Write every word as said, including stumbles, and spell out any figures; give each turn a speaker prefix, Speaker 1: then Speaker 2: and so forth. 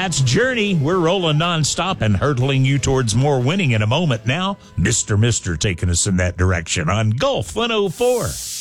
Speaker 1: That's Journey. We're rolling nonstop and hurtling you towards more winning in a moment now. Mister Mister taking us in that direction on Golf one oh four.